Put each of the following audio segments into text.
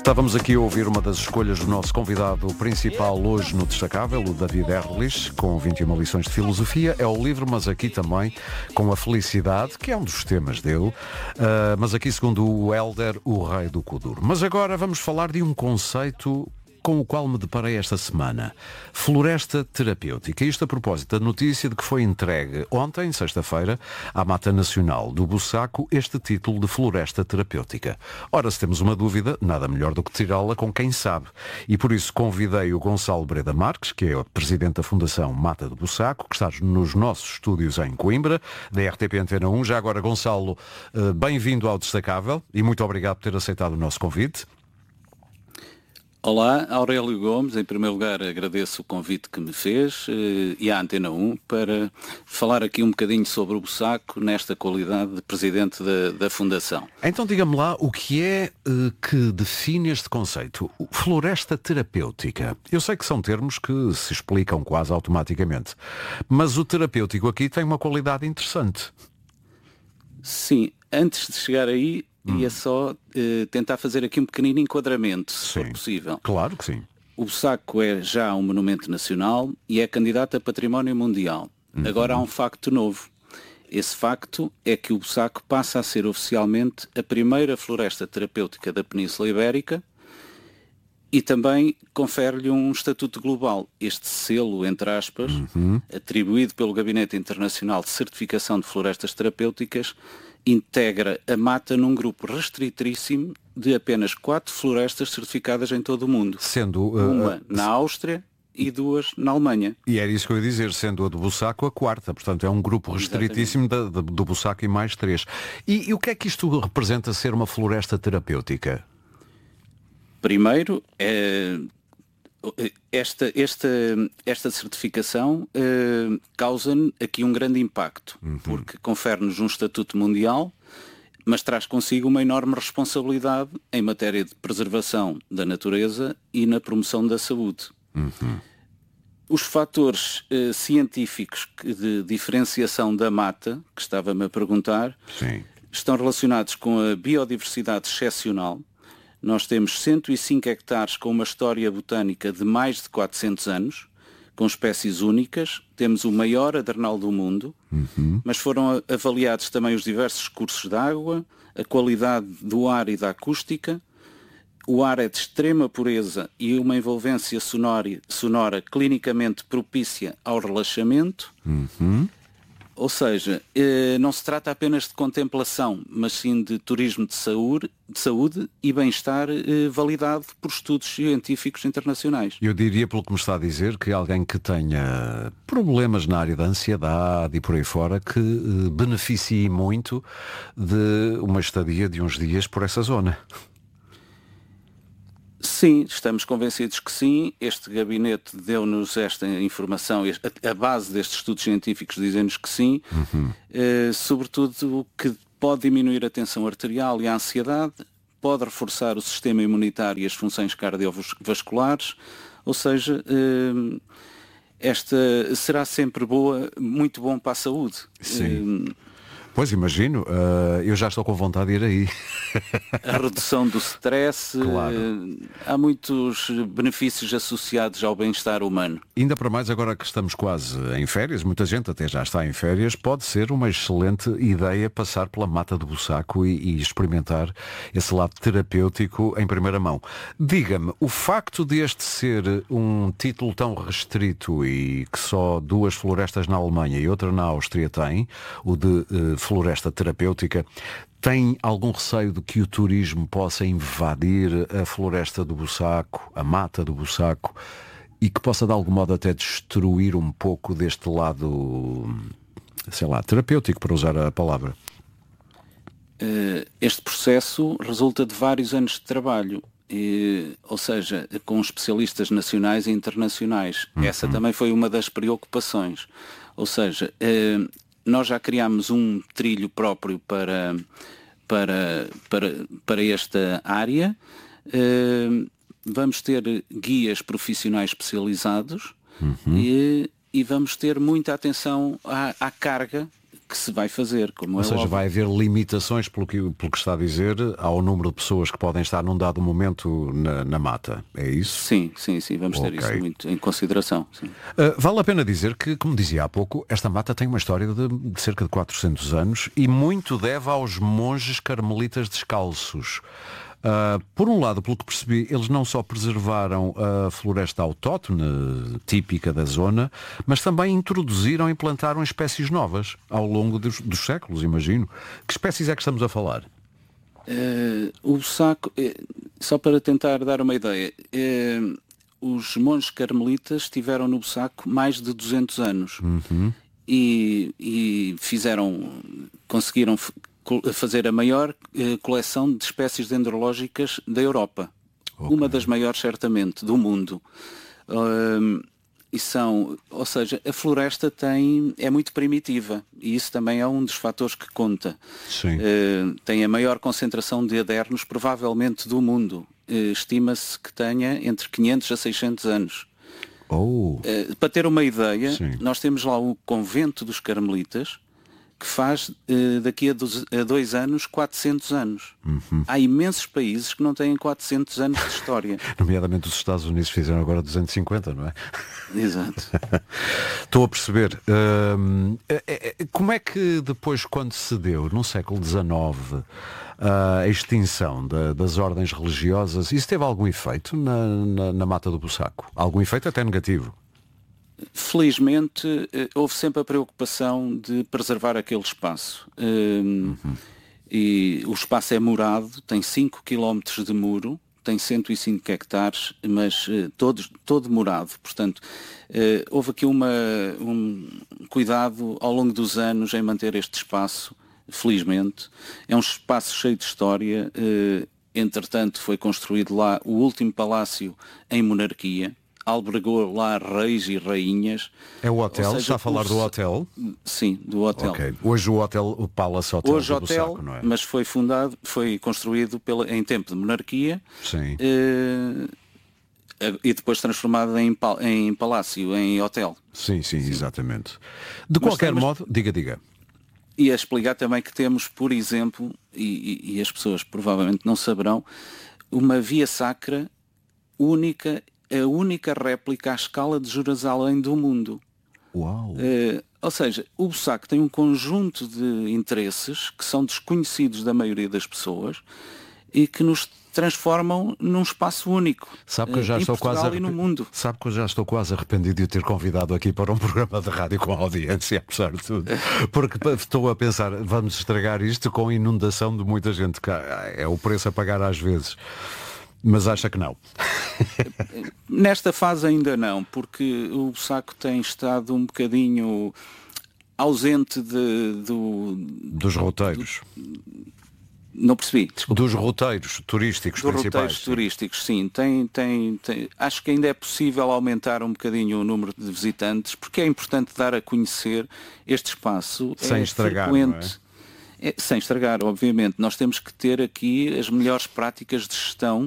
Estávamos aqui a ouvir uma das escolhas do nosso convidado principal hoje no Destacável, o David Erlich, com 21 lições de filosofia. É o livro, mas aqui também com a felicidade, que é um dos temas dele, mas aqui segundo o Helder, o rei do Kuduro. Mas agora vamos falar de um conceito com o qual me deparei esta semana. Floresta terapêutica. Isto a propósito da notícia de que foi entregue ontem, sexta-feira, à Mata Nacional do Bussaco, este título de Floresta Terapêutica. Ora, se temos uma dúvida, nada melhor do que tirá-la com quem sabe. E por isso convidei o Gonçalo Breda Marques, que é o presidente da Fundação Mata do Bussaco, que está nos nossos estúdios em Coimbra, da RTP Antena 1. Já agora, Gonçalo, bem-vindo ao Destacável e muito obrigado por ter aceitado o nosso convite. Olá, Aurélio Gomes. Em primeiro lugar, agradeço o convite que me fez e à Antena 1 para falar aqui um bocadinho sobre o Bussaco nesta qualidade de presidente da Fundação. Então diga-me lá o que é que define este conceito, floresta terapêutica. Eu sei que são termos que se explicam quase automaticamente, mas o terapêutico aqui tem uma qualidade interessante. Sim, antes de chegar aí, ia só tentar fazer aqui um pequenino enquadramento, se for possível. Claro que sim. O Bussaco é já um monumento nacional e é candidato a património mundial. Agora há um facto novo. Esse facto é que o Bussaco passa a ser oficialmente a primeira floresta terapêutica da Península Ibérica e também confere-lhe um estatuto global. Este selo, entre aspas, atribuído pelo Gabinete Internacional de Certificação de Florestas Terapêuticas, integra a mata num grupo restritíssimo de apenas 4 florestas certificadas em todo o mundo. Sendo uma na Áustria e 2 na Alemanha. E era isso que eu ia dizer, sendo a do Bussaco a 4ª, portanto é um grupo restritíssimo do Bussaco e mais 3. E o que é que isto representa ser uma floresta terapêutica? Primeiro, esta certificação causa aqui um grande impacto, porque confere-nos um estatuto mundial, mas traz consigo uma enorme responsabilidade em matéria de preservação da natureza e na promoção da saúde. Os fatores científicos de diferenciação da mata, que estava-me a perguntar, estão relacionados com a biodiversidade excepcional. Nós temos 105 hectares com uma história botânica de mais de 400 anos, com espécies únicas. Temos o maior adernal do mundo, mas foram avaliados também os diversos cursos de água, a qualidade do ar e da acústica. O ar é de extrema pureza e uma envolvência sonora clinicamente propícia ao relaxamento. Ou seja, não se trata apenas de contemplação, mas sim de turismo de saúde e bem-estar validado por estudos científicos internacionais. Eu diria, pelo que me está a dizer, que alguém que tenha problemas na área da ansiedade e por aí fora, que beneficie muito de uma estadia de uns dias por essa zona. Sim, estamos convencidos que sim. Este gabinete deu-nos esta informação, a base destes estudos científicos dizem-nos que sim, sobretudo o que pode diminuir a tensão arterial e a ansiedade, pode reforçar o sistema imunitário e as funções cardiovasculares, ou seja, esta será sempre muito bom para a saúde. Sim. Pois imagino, eu já estou com vontade de ir aí. A redução do stress, claro. Há muitos benefícios associados ao bem-estar humano. Ainda para mais agora que estamos quase em férias, muita gente até já está em férias, pode ser uma excelente ideia passar pela Mata do Bussaco e experimentar esse lado terapêutico em primeira mão. Diga-me, o facto de este ser um título tão restrito e que só 2 florestas na Alemanha e outra na Áustria têm, o de floresta terapêutica, tem algum receio de que o turismo possa invadir a floresta do Bussaco, a mata do Bussaco, e que possa de algum modo até destruir um pouco deste lado, sei lá, terapêutico, para usar a palavra? Este processo resulta de vários anos de trabalho, ou seja, com especialistas nacionais e internacionais. Essa também foi uma das preocupações. Ou seja, nós já criámos um trilho próprio para esta área. Vamos ter guias profissionais especializados e vamos ter muita atenção à carga que se vai fazer, como Ou seja, vai haver limitações, pelo que está a dizer, ao número de pessoas que podem estar num dado momento na mata, é isso? Sim, vamos ter isso muito em consideração. Sim. Vale a pena dizer que, como dizia há pouco, esta mata tem uma história de cerca de 400 anos e muito deve aos monges carmelitas descalços. Por um lado, pelo que percebi, eles não só preservaram a floresta autóctone, típica da zona, mas também introduziram e plantaram espécies novas ao longo dos séculos, imagino. Que espécies é que estamos a falar? O Bussaco, só para tentar dar uma ideia, os monges carmelitas estiveram no Bussaco mais de 200 anos e conseguiram fazer a maior coleção de espécies dendrológicas da Europa. Uma das maiores, certamente, do mundo. Ou seja, a floresta é muito primitiva e isso também é um dos fatores que conta. Tem a maior concentração de adernos, provavelmente, do mundo. Estima-se que tenha entre 500 a 600 anos. Para ter uma ideia, nós temos lá o convento dos Carmelitas, que faz daqui a 2 anos 400 anos. Há imensos países que não têm 400 anos de história. Nomeadamente os Estados Unidos fizeram agora 250, não é? Exato. Estou a perceber. Como é que depois, quando se deu, no século XIX, a extinção das ordens religiosas, isso teve algum efeito na Mata do Bussaco? Algum efeito até negativo? Felizmente houve sempre a preocupação de preservar aquele espaço. E o espaço é murado, tem 5 km de muro, tem 105 hectares, mas todo murado. Portanto, houve aqui um cuidado ao longo dos anos em manter este espaço, felizmente. É um espaço cheio de história. Entretanto, foi construído lá o último palácio em monarquia. Albergou lá reis e rainhas. É o hotel? Seja, está a falar do hotel? Sim, do hotel. Hoje o hotel, o Palace Hotel Hoje do hotel, Bussaco, não é? Mas foi construído em tempo de monarquia. Sim. E depois transformado em palácio, em hotel. Sim, exatamente. De qualquer modo, diga. E a explicar também que temos, por exemplo, e as pessoas provavelmente não saberão, uma via sacra única, a única réplica à escala de Jerusalém do mundo. Uau! Ou seja, o Bussaco tem um conjunto de interesses que são desconhecidos da maioria das pessoas e que nos transformam num espaço único. Sabe que eu já estou quase no mundo. Sabe que eu já estou quase arrependido de o ter convidado aqui para um programa de rádio com audiência, apesar de tudo. Porque estou a pensar, vamos estragar isto com a inundação de muita gente. É o preço a pagar às vezes. Mas acha que não? Nesta fase ainda não, porque o Bussaco tem estado um bocadinho ausente dos roteiros. Não percebi, desculpa. Dos roteiros turísticos principais. Roteiros turísticos, sim. Acho que ainda é possível aumentar um bocadinho o número de visitantes, porque é importante dar a conhecer este espaço. Sem estragar, não é? Sem estragar, obviamente. Nós temos que ter aqui as melhores práticas de gestão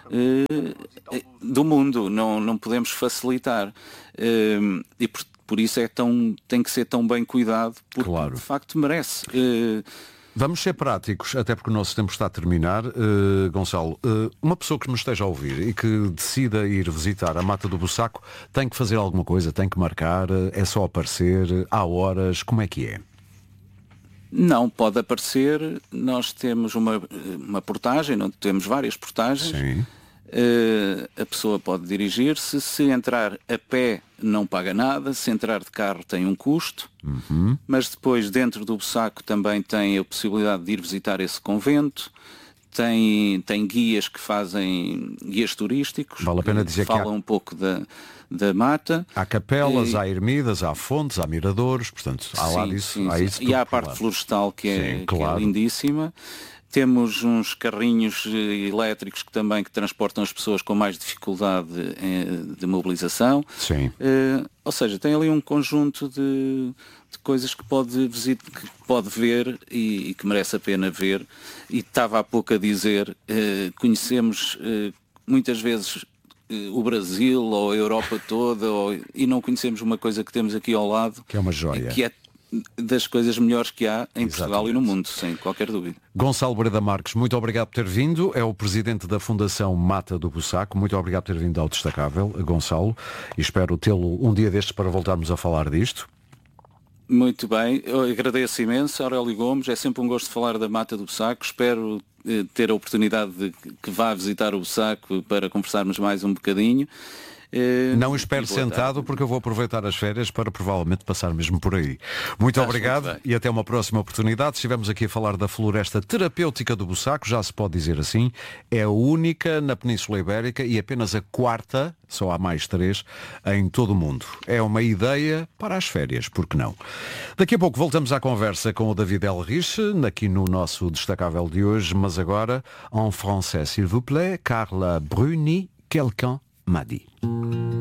do mundo. Não podemos facilitar. E por isso tem que ser tão bem cuidado, porque de facto merece. Vamos ser práticos, até porque o nosso tempo está a terminar. Gonçalo, uma pessoa que nos esteja a ouvir e que decida ir visitar a Mata do Bussaco tem que fazer alguma coisa, tem que marcar, é só aparecer, há horas, como é que é? Não, pode aparecer. Nós temos uma portagem, temos várias portagens. Sim. A pessoa pode dirigir-se. Se entrar a pé não paga nada, se entrar de carro tem um custo, mas depois dentro do Bussaco também tem a possibilidade de ir visitar esse convento. Tem guias que fazem guias turísticos, vale a pena dizer que falam um pouco da mata. Há capelas, há ermidas, há fontes, há miradores, portanto, há lá disso. Sim. Há isso e há a parte florestal que é lindíssima. Temos uns carrinhos elétricos que transportam as pessoas com mais dificuldade de mobilização. Sim. Ou seja, tem ali um conjunto de coisas que pode ver e que merece a pena ver. E estava há pouco a dizer, conhecemos muitas vezes o Brasil ou a Europa toda e não conhecemos uma coisa que temos aqui ao lado. Que é uma joia. das coisas melhores que há em Portugal e no mundo, sem qualquer dúvida. Gonçalo Breda Marques, muito obrigado por ter vindo. É o presidente da Fundação Mata do Bussaco. Muito obrigado por ter vindo ao Destacável, Gonçalo. E espero tê-lo um dia destes para voltarmos a falar disto. Muito bem, eu agradeço imenso, Aurélio Gomes. É sempre um gosto de falar da Mata do Bussaco. Espero ter a oportunidade de que vá visitar o Bussaco para conversarmos mais um bocadinho. Não espero sentado, porque eu vou aproveitar as férias para provavelmente passar mesmo por aí. Muito obrigado e até uma próxima oportunidade. Estivemos aqui a falar da floresta terapêutica do Bussaco, já se pode dizer assim. É a única na Península Ibérica e apenas a quarta, só há mais 3, em todo o mundo. É uma ideia para as férias, por que não? Daqui a pouco voltamos à conversa com o David Elrich, aqui no nosso Destacável de hoje, mas agora, en français, s'il vous plaît, Carla Bruni, quelqu'un m'a dit.